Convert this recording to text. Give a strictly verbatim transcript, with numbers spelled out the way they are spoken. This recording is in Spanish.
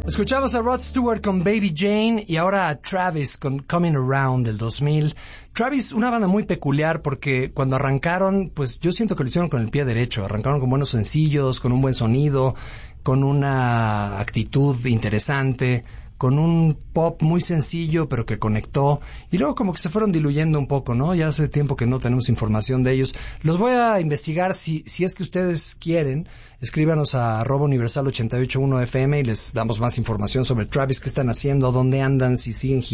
Escuchamos a Rod Stewart con Baby Jane y ahora a Travis con Coming Around del dos mil. Travis, una banda muy peculiar porque cuando arrancaron, pues yo siento que lo hicieron con el pie derecho. Arrancaron con buenos sencillos, con un buen sonido, con una actitud interesante, con un pop muy sencillo pero que conectó, y luego como que se fueron diluyendo un poco, ¿no? Ya hace tiempo que no tenemos información de ellos. Los voy a investigar, si si es que ustedes quieren, escríbanos a arroba universal ochenta y ocho punto uno F M y les damos más información sobre Travis, qué están haciendo, dónde andan, si siguen